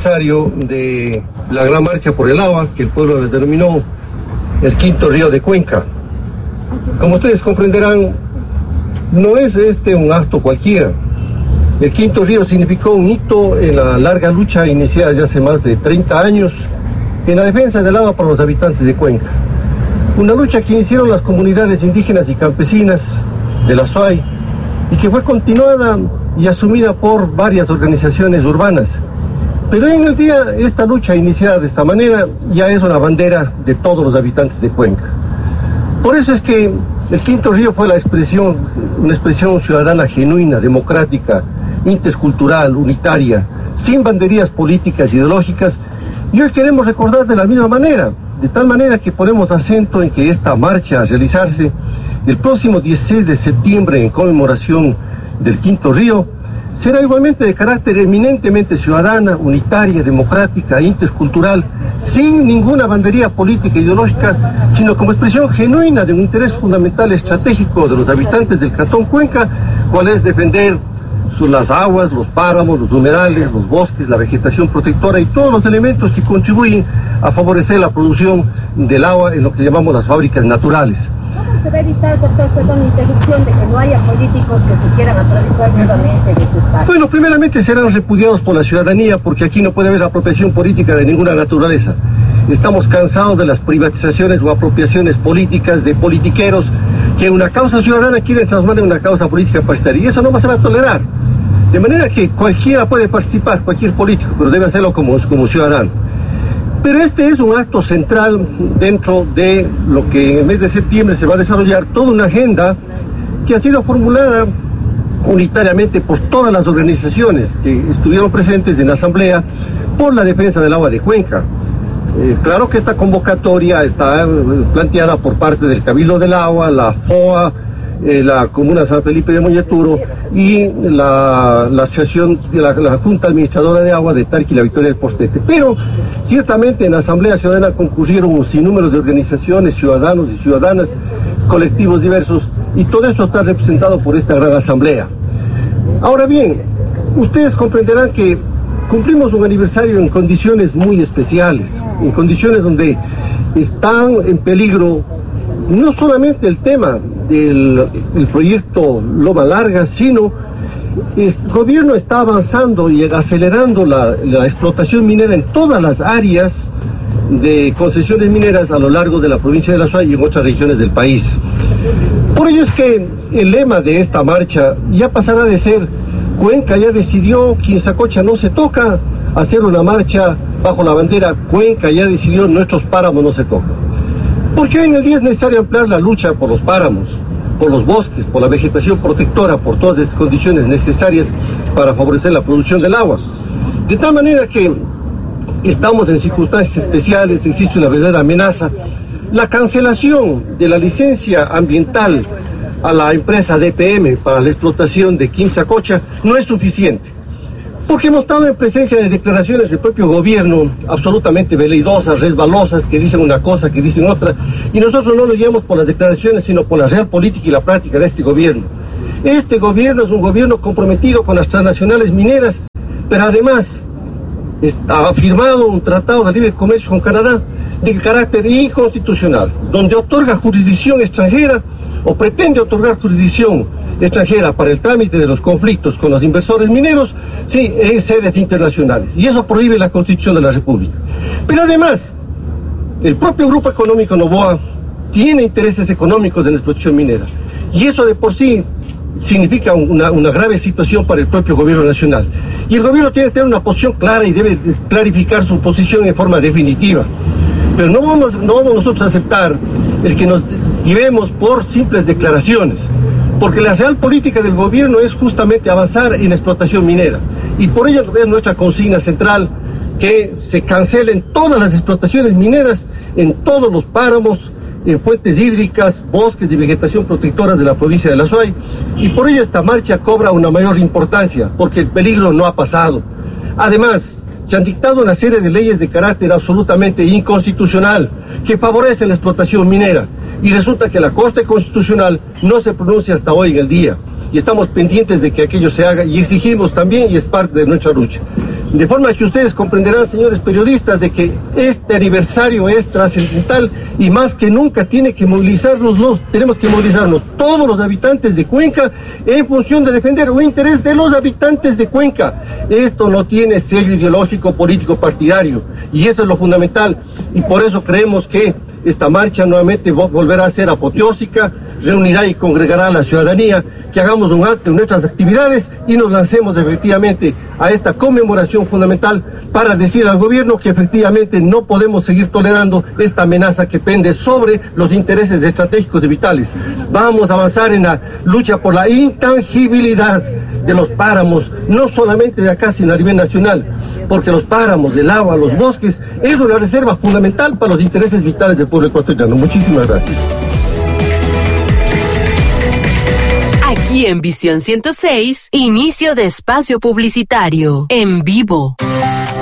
aniversario de la gran marcha por el agua, que el pueblo le denominó el quinto río de Cuenca. Como ustedes comprenderán, no es este un acto cualquiera. El quinto río significó un hito en la larga lucha iniciada ya hace más de 30 años en la defensa del agua para los habitantes de Cuenca. Una lucha que iniciaron las comunidades indígenas y campesinas de la SUAY y que fue continuada y asumida por varias organizaciones urbanas. Pero en el día, esta lucha iniciada de esta manera ya es una bandera de todos los habitantes de Cuenca. Por eso es que el quinto río fue una expresión ciudadana genuina, democrática, intercultural, unitaria, sin banderías políticas e ideológicas. Y hoy queremos recordar de la misma manera, de tal manera que ponemos acento en que esta marcha a realizarse el próximo 16 de septiembre en conmemoración del quinto río será igualmente de carácter eminentemente ciudadana, unitaria, democrática, intercultural, sin ninguna bandería política e ideológica, sino como expresión genuina de un interés fundamental estratégico de los habitantes del Cantón Cuenca, cual es defender las aguas, los páramos, los humedales, los bosques, la vegetación protectora y todos los elementos que contribuyen a favorecer la producción del agua en lo que llamamos las fábricas naturales. ¿Cómo se va a evitar, doctor, una interrupción de que no haya políticos que se quieran atravesar nuevamente de sus partes? Bueno, primeramente serán repudiados por la ciudadanía porque aquí no puede haber apropiación política de ninguna naturaleza. Estamos cansados de las privatizaciones o apropiaciones políticas de politiqueros que una causa ciudadana quieren transformar en una causa política partidaria y eso no se va a tolerar. De manera que cualquiera puede participar, cualquier político, pero debe hacerlo como ciudadano. Pero este es un acto central dentro de lo que en el mes de septiembre se va a desarrollar toda una agenda que ha sido formulada unitariamente por todas las organizaciones que estuvieron presentes en la Asamblea por la defensa del agua de Cuenca. Claro que esta convocatoria está planteada por parte del Cabildo del Agua, la FOA, la Comuna San Felipe de Moyaturo y la asociación de la Junta Administradora de Agua de Tarqui y la Victoria del Portete. Pero ciertamente en la Asamblea Ciudadana concurrieron un sinnúmero de organizaciones, ciudadanos y ciudadanas, colectivos diversos, y todo esto está representado por esta gran asamblea. Ahora bien, ustedes comprenderán que cumplimos un aniversario en condiciones muy especiales, en condiciones donde están en peligro no solamente el tema del proyecto Loma Larga, sino el gobierno está avanzando y acelerando la explotación minera en todas las áreas de concesiones mineras a lo largo de la provincia de La Suay y en otras regiones del país. Por ello es que el lema de esta marcha ya pasará de ser Cuenca ya decidió, Quinsacocha no se toca, a hacer una marcha bajo la bandera Cuenca ya decidió, nuestros páramos no se tocan. Porque hoy en el día es necesario ampliar la lucha por los páramos, por los bosques, por la vegetación protectora, por todas esas condiciones necesarias para favorecer la producción del agua. De tal manera que estamos en circunstancias especiales, existe una verdadera amenaza. La cancelación de la licencia ambiental a la empresa DPM para la explotación de Quinsacocha no es suficiente. Porque hemos estado en presencia de declaraciones del propio gobierno absolutamente veleidosas, resbalosas, que dicen una cosa, que dicen otra, y nosotros no lo llevamos por las declaraciones, sino por la real política y la práctica de este gobierno. Este gobierno es un gobierno comprometido con las transnacionales mineras, pero además ha firmado un tratado de libre comercio con Canadá de carácter inconstitucional, donde otorga jurisdicción extranjera o pretende otorgar jurisdicción extranjera para el trámite de los conflictos con los inversores mineros, sí, en sedes internacionales. Y eso prohíbe la Constitución de la República. Pero además, el propio Grupo Económico Noboa tiene intereses económicos en la explotación minera. Y eso de por sí significa una grave situación para el propio gobierno nacional. Y el gobierno tiene que tener una posición clara y debe clarificar su posición en forma definitiva. Pero no vamos nosotros a aceptar el que nos llevemos por simples declaraciones, porque la real política del gobierno es justamente avanzar en la explotación minera. Y por ello es nuestra consigna central que se cancelen todas las explotaciones mineras en todos los páramos, en fuentes hídricas, bosques y vegetación protectora de la provincia de La Suay. Y por ello esta marcha cobra una mayor importancia, porque el peligro no ha pasado. Además, se han dictado una serie de leyes de carácter absolutamente inconstitucional que favorecen la explotación minera. Y resulta que la Corte Constitucional no se pronuncia hasta hoy en el día. Y estamos pendientes de que aquello se haga y exigimos también, y es parte de nuestra lucha. De forma que ustedes comprenderán, señores periodistas, de que este aniversario es trascendental y más que nunca tenemos que movilizarnos todos los habitantes de Cuenca en función de defender un interés de los habitantes de Cuenca. Esto no tiene sello ideológico, político, partidario, y eso es lo fundamental, y por eso creemos que esta marcha nuevamente volverá a ser apoteósica, reunirá y congregará a la ciudadanía, que hagamos un alto en nuestras actividades y nos lancemos efectivamente a esta conmemoración fundamental para decir al gobierno que efectivamente no podemos seguir tolerando esta amenaza que pende sobre los intereses estratégicos y vitales. Vamos a avanzar en la lucha por la intangibilidad de los páramos, no solamente de acá, sino a nivel nacional, porque los páramos, el agua, los bosques, es una reserva fundamental para los intereses vitales del pueblo ecuatoriano. Muchísimas gracias. Aquí en Visión 106, inicio de espacio publicitario, en vivo.